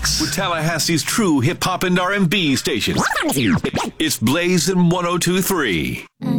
mix with Tallahassee's true hip-hop and R&B station. It's Blazing 102.3.